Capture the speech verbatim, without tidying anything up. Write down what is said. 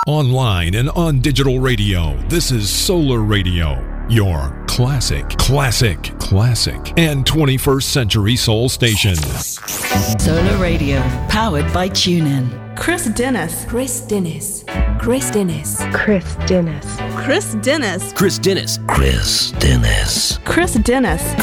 online and on digital radio. This is Solar Radio, your classic, classic, classic, and twenty-first century soul station. Solar Radio, powered by TuneIn. Chris Dennis. Chris Dennis. Chris Dennis. Chris Dennis. Chris Dennis. Chris Dennis. Chris Dennis. Chris Dennis.